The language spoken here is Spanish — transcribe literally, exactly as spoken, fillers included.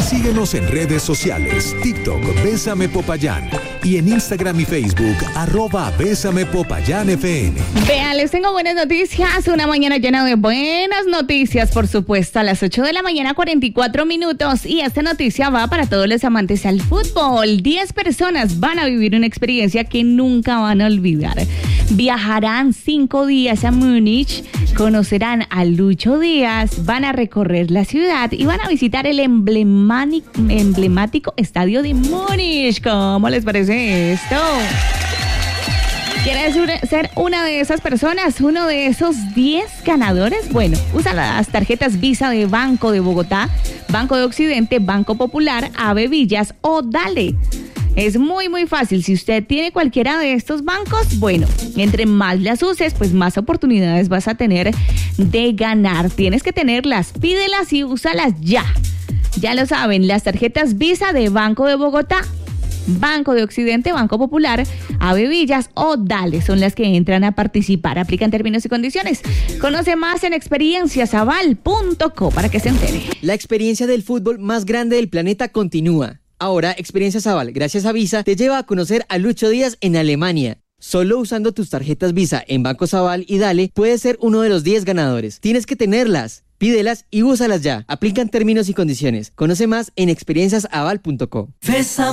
Síguenos en redes sociales, TikTok, Bésame Popayán, y en Instagram y Facebook, arroba Bésame Popayán F M. Vean, les tengo buenas noticias, una mañana llena de buenas noticias, por supuesto, a las ocho de la mañana, cuarenta y cuatro minutos, y esta noticia va para todos los amantes al fútbol. diez personas van a vivir una experiencia que nunca van a olvidar. Viajarán cinco días a Múnich, conocerán a Lucho Díaz, van a recorrer la ciudad y van a visitar el emblemático, emblemático estadio de Múnich. ¿Cómo les parece esto? ¿Quieres ser una de esas personas? ¿Uno de esos diez ganadores? Bueno, usa las tarjetas Visa de Banco de Bogotá, Banco de Occidente, Banco Popular, Ave Villas o Dale. Es muy, muy fácil. Si usted tiene cualquiera de estos bancos, bueno, entre más las uses, pues más oportunidades vas a tener de ganar. Tienes que tenerlas, pídelas y úsalas ya. Ya lo saben, las tarjetas Visa de Banco de Bogotá, Banco de Occidente, Banco Popular, Ave Villas o Dale son las que entran a participar. Aplican términos y condiciones. Conoce más en experiencias aval punto co para que se entere. La experiencia del fútbol más grande del planeta continúa. Ahora, Experiencias Aval, gracias a Visa, te lleva a conocer a Lucho Díaz en Alemania. Solo usando tus tarjetas Visa en Bancos Aval y Dale, puedes ser uno de los diez ganadores. Tienes que tenerlas, pídelas y úsalas ya. Aplican términos y condiciones. Conoce más en experiencias aval punto co.